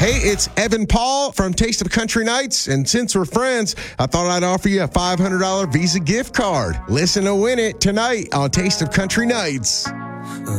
Hey, it's Evan Paul from Taste of Country Nights, and since we're friends, I thought I'd offer you a $500 Visa gift card. Listen to win it tonight on Taste of Country Nights.